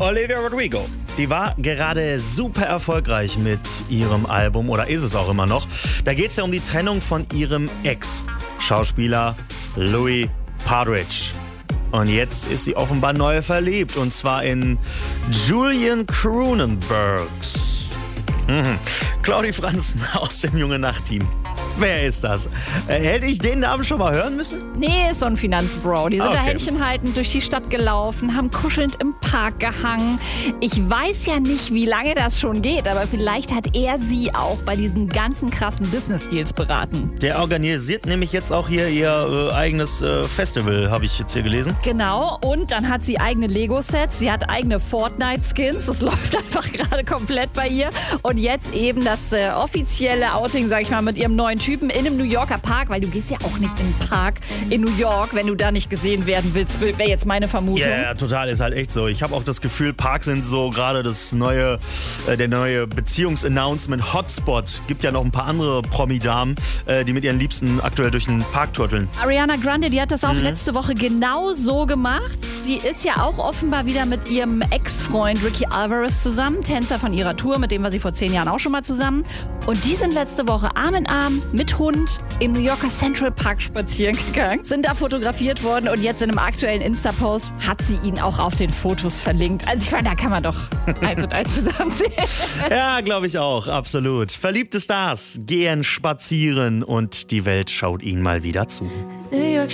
Olivia Rodrigo. Die war gerade super erfolgreich mit ihrem Album, oder ist es auch immer noch. Da geht es ja um die Trennung von ihrem Ex-Schauspieler Louis Partridge. Und jetzt ist sie offenbar neu verliebt, und zwar in Julian Cronenbergs. Claudi Franzen aus dem Junge Nacht-Team. Wer ist das? Hätte ich den Namen schon mal hören müssen? Nee, ist so ein Finanzbro. Die sind da händchenhaltend durch die Stadt gelaufen, haben kuschelnd im Park gehangen. Ich weiß ja nicht, wie lange das schon geht, aber vielleicht hat er sie auch bei diesen ganzen krassen Business-Deals beraten. Der organisiert nämlich jetzt auch hier ihr eigenes Festival, habe ich jetzt hier gelesen. Genau, und dann hat sie eigene Lego-Sets, sie hat eigene Fortnite-Skins. Das läuft einfach gerade komplett bei ihr. Und jetzt eben das offizielle Outing, sag ich mal, mit ihrem neuen Typen in einem New Yorker Park, weil du gehst ja auch nicht in den Park in New York, wenn du da nicht gesehen werden willst, wäre jetzt meine Vermutung. Ja, total, ist halt echt so. Ich habe auch das Gefühl, Parks sind so gerade der neue Beziehungs-Announcement-Hotspot. Gibt ja noch ein paar andere Promi-Damen, die mit ihren Liebsten aktuell durch den Park turteln. Ariana Grande, die hat das auch letzte Woche genau so gemacht. Die ist ja auch offenbar wieder mit ihrem Ex-Freund Ricky Alvarez zusammen, Tänzer von ihrer Tour, mit dem war sie vor 10 Jahren auch schon mal zusammen. Und die sind letzte Woche Arm in Arm mit Hund im New Yorker Central Park spazieren gegangen, sind da fotografiert worden, und jetzt in einem aktuellen Insta-Post hat sie ihn auch auf den Fotos verlinkt. Also ich meine, da kann man doch 1 und 1 zusammenzählen. Ja, glaube ich auch, absolut. Verliebte Stars gehen spazieren und die Welt schaut ihnen mal wieder zu. New York